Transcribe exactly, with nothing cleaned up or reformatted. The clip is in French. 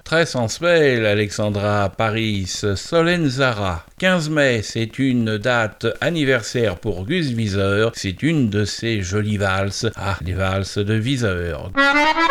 Très sensuelle, Alexandra Paris, Solenzara. quinze mai, c'est une date anniversaire pour Gus Viseur. C'est une de ses jolies valses. Ah, les valses de Viseur.